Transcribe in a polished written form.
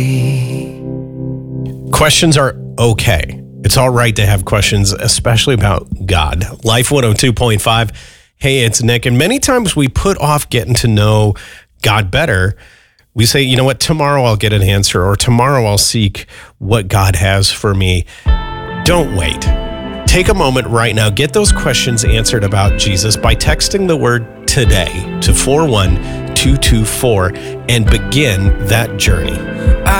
Questions are okay. It's all right to have questions, especially about God. Life 102.5. Hey, it's Nick. And many times we put off getting to know God better. We say, you know what, tomorrow I'll get an answer, or tomorrow I'll seek what God has for me. Don't wait. Take a moment right now. Get those questions answered about Jesus by texting the word today to 41224 and begin that journey.